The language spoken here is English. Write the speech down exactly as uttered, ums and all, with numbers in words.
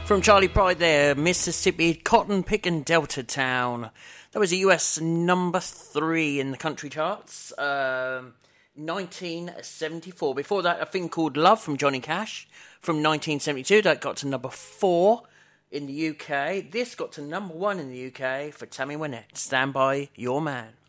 From Charlie Pride there, Mississippi, Cotton Pickin' Delta Town. That was a U S number three in the country charts, um, nineteen seventy-four. Before that, a thing called Love from Johnny Cash from nineteen seventy-two. That got to number four in the U K. This got to number one in the U K for Tammy Wynette. Stand By Your Man.